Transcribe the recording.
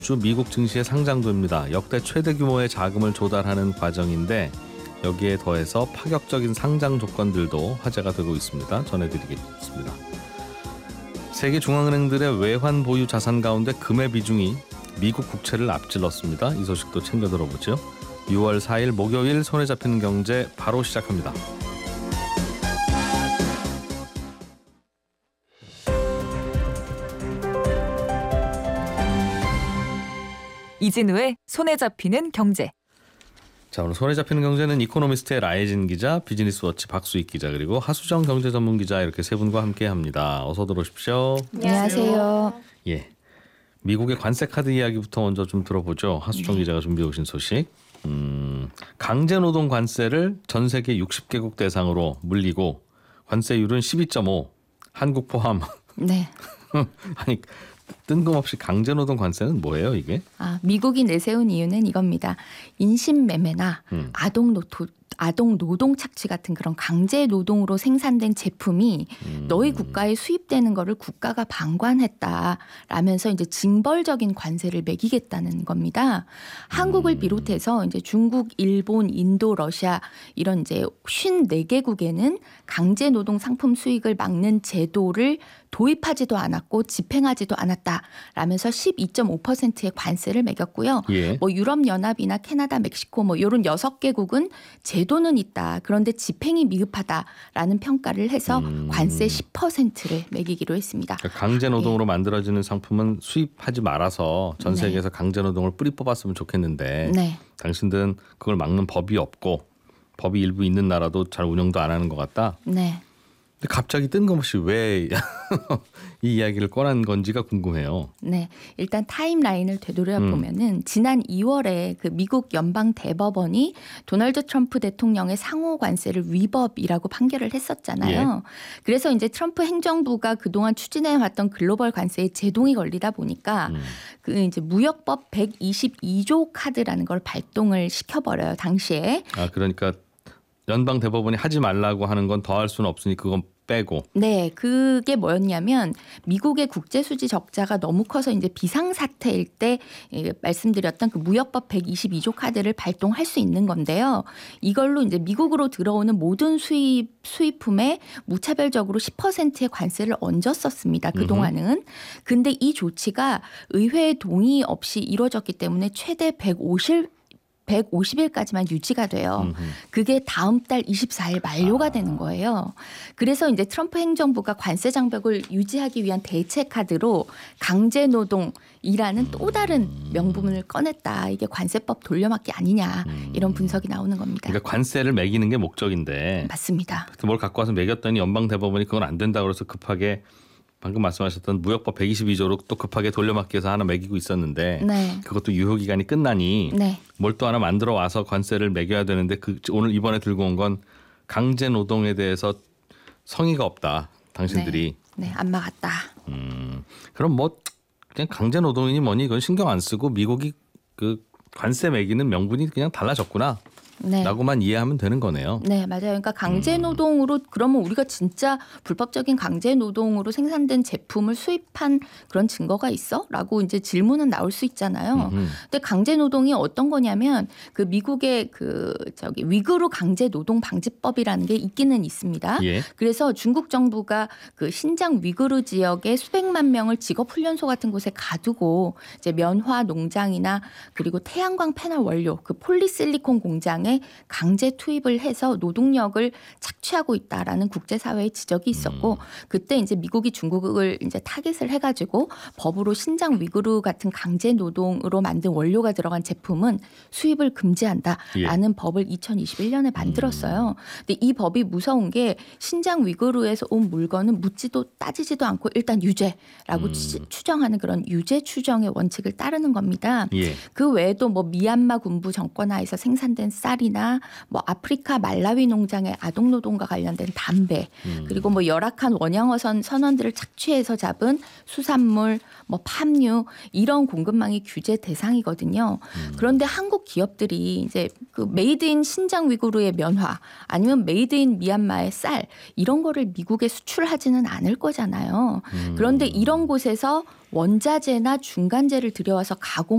주 미국 증시에 상장됩니다. 역대 최대 규모의 자금을 조달하는 과정인데 여기에 더해서 파격적인 상장 조건들도 화제가 되고 있습니다. 전해드리겠습니다. 세계 중앙은행들의 외환 보유 자산 가운데 금의 비중이 미국 국채를 앞질렀습니다. 이 소식도 챙겨 들어보죠. 6월 4일 목요일 손에 잡히는 경제 바로 시작합니다. 이진우의 손에 잡히는 경제. 자, 오늘 손에 잡히는 경제는 이코노미스트의 라이진 기자, 비즈니스워치 박수익 기자, 그리고 하수정 경제 전문 기자 이렇게 세 분과 함께합니다. 어서 들어오십시오. 안녕하세요. 예, 미국의 관세 카드 이야기부터 먼저 좀 들어보죠. 하수정 기자가 준비해 오신 소식. 강제노동 관세를 전 세계 60개국 대상으로 물리고 관세율은 12.5, 한국 포함. 네. 아니, 뜬금없이 강제노동 관세는 뭐예요, 이게? 미국이 내세운 이유는 이겁니다. 인신매매나 아동 노동 착취 같은 그런 강제 노동으로 생산된 제품이 너희 국가에 수입되는 거를 국가가 방관했다라면서 이제 징벌적인 관세를 매기겠다는 겁니다. 한국을 비롯해서 이제 중국, 일본, 인도, 러시아 이런 이제 54개국에는 강제 노동 상품 수익을 막는 제도를 도입하지도 않았고 집행하지도 않았다라면서 12.5%의 관세를 매겼고요. 예. 뭐 유럽연합이나 캐나다, 멕시코 뭐 이런 6개국은 제도는 있다. 그런데 집행이 미흡하다라는 평가를 해서 관세 10%를 매기기로 했습니다. 그러니까 강제 노동으로 만들어지는 상품은 수입하지 말아서 전 세계에서 강제 노동을 뿌리 뽑았으면 좋겠는데 당신들은 그걸 막는 법이 없고 법이 일부 있는 나라도 잘 운영도 안 하는 것 같다. 네. 근데 갑자기 뜬금없이 왜 이 이야기를 꺼낸 건지가 궁금해요. 네, 일단 타임라인을 되돌아보면은 지난 2월에 그 미국 연방 대법원이 도널드 트럼프 대통령의 상호 관세를 위법이라고 판결을 했었잖아요. 그래서 이제 트럼프 행정부가 그동안 추진해왔던 글로벌 관세에 제동이 걸리다 보니까 그 이제 무역법 122조 카드라는 걸 발동을 시켜버려요, 당시에. 그러니까 연방 대법원이 하지 말라고 하는 건 더 할 수는 없으니 그건 빼고. 네, 그게 뭐였냐면 미국의 국제 수지 적자가 너무 커서 이제 비상사태일 때 말씀드렸던 그 무역법 122조 카드를 발동할 수 있는 건데요. 이걸로 이제 미국으로 들어오는 모든 수입품에 무차별적으로 10%의 관세를 얹었었습니다. 그동안은. 근데 이 조치가 의회의 동의 없이 이루어졌기 때문에 최대 150일까지만 유지가 돼요. 그게 다음 달 24일 만료가 되는 거예요. 그래서 이제 트럼프 행정부가 관세 장벽을 유지하기 위한 대체 카드로 강제노동이라는 또 다른 명분을 꺼냈다. 이게 관세법 돌려막기 아니냐 이런 분석이 나오는 겁니다. 그러니까 관세를 매기는 게 목적인데. 맞습니다. 뭘 갖고 와서 매겼더니 연방 대법원이 그건 안 된다고 그래서 급하게 방금 말씀하셨던 무역법 122조로 또 급하게 돌려막기 위해서 하나 매기고 있었는데 그것도 유효기간이 끝나니 뭘 또 하나 만들어 와서 관세를 매겨야 되는데 오늘 이번에 들고 온 건 강제 노동에 대해서 성의가 없다. 당신들이. 네, 안 막았다. 그럼 뭐 그냥 강제 노동이니 뭐니 이건 신경 안 쓰고 미국이 그 관세 매기는 명분이 그냥 달라졌구나. 라고만 이해하면 되는 거네요. 네, 맞아요. 그러니까 강제노동으로 그러면 우리가 진짜 불법적인 강제노동으로 생산된 제품을 수입한 그런 증거가 있어? 라고 이제 질문은 나올 수 있잖아요. 근데 강제노동이 어떤 거냐면 그 미국의 위구르 강제노동 방지법이라는 게 있기는 있습니다. 그래서 중국 정부가 그 신장 위구르 지역에 수백만 명을 직업훈련소 같은 곳에 가두고 이제 면화 농장이나 그리고 태양광 패널 원료 그 폴리실리콘 공장에 강제 투입을 해서 노동력을 착취하고 있다라는 국제사회의 지적이 있었고 그때 이제 미국이 중국을 이제 타깃을 해가지고 법으로 신장 위구르 같은 강제 노동으로 만든 원료가 들어간 제품은 수입을 금지한다라는 법을 2021년에 만들었어요. 근데 이 법이 무서운 게 신장 위구르에서 온 물건은 묻지도 따지지도 않고 일단 유죄라고 추정하는 그런 유죄 추정의 원칙을 따르는 겁니다. 그 외에도 뭐 미얀마 군부 정권 하에서 생산된 쌀이나 뭐 아프리카 말라위 농장의 아동 노동과 관련된 담배 그리고 뭐 열악한 원양어선 선원들을 착취해서 잡은 수산물 뭐 팜유 이런 공급망이 규제 대상이거든요. 그런데 한국 기업들이 이제 그 메이드 인 신장 위구르의 면화 아니면 메이드 인 미얀마의 쌀 이런 거를 미국에 수출하지는 않을 거잖아요. 그런데 이런 곳에서 원자재나 중간재를 들여와서 가공